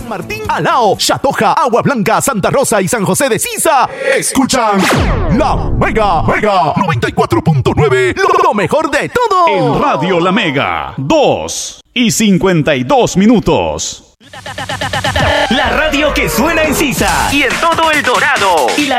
Martín, Alao, Chatoja, Agua Blanca, Santa Rosa y San José de Sisa escuchan La Mega 94.9, lo mejor de todo. En Radio La Mega, 2:52. La radio que suena en Sisa y en todo El Dorado y la